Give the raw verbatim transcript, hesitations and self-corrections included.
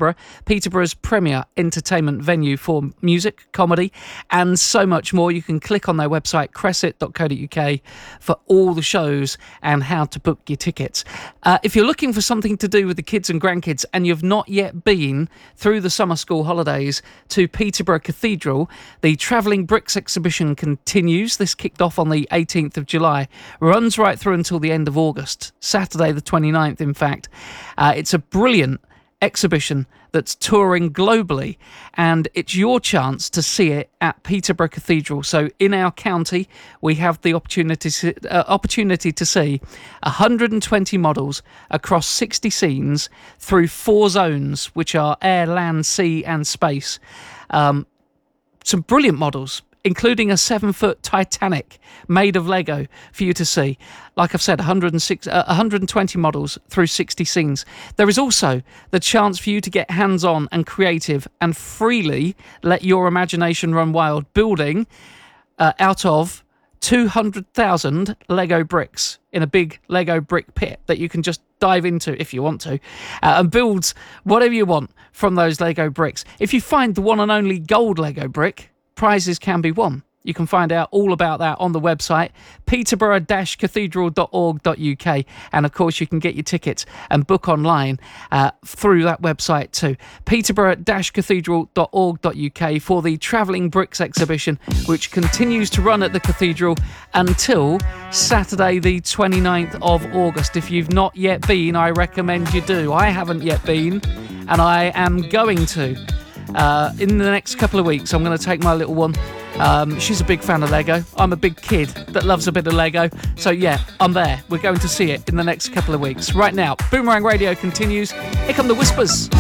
Peterborough, Peterborough's premier entertainment venue for music, comedy, and so much more. You can click on their website, cresset dot co dot uk, for all the shows and how to book your tickets. Uh, if you're looking for something to do with the kids and grandkids and you've not yet been through the summer school holidays to Peterborough Cathedral, the Travelling Bricks exhibition continues. This kicked off on the eighteenth of July, runs right through until the end of August, Saturday the twenty-ninth in fact. Uh, it's a brilliant exhibition that's touring globally, and it's your chance to see it at Peterborough Cathedral. So in our county, we have the opportunity to, uh, opportunity to see one hundred twenty models across sixty scenes through four zones, which are air, land, sea and space. Um, some brilliant models, including a seven-foot Titanic made of Lego for you to see. Like I've said, one hundred six, uh, one hundred twenty models through sixty scenes. There is also the chance for you to get hands-on and creative and freely let your imagination run wild, building uh, out of two hundred thousand Lego bricks in a big Lego brick pit that you can just dive into if you want to, uh, and build whatever you want from those Lego bricks. If you find the one and only gold Lego brick, prizes can be won. You can find out all about that on the website, peterborough dash cathedral dot org dot uk. And of course, you can get your tickets and book online uh, through that website too. peterborough dash cathedral dot org dot uk for the Travelling Bricks exhibition, which continues to run at the Cathedral until Saturday the twenty-ninth of August. If you've not yet been, I recommend you do. I haven't yet been, and I am going to. Uh, in the next couple of weeks, I'm going to take my little one. Um, she's a big fan of Lego. I'm a big kid that loves a bit of Lego. So yeah, I'm there. We're going to see it in the next couple of weeks. Right now, Boomerang Radio continues. Here come the Whispers.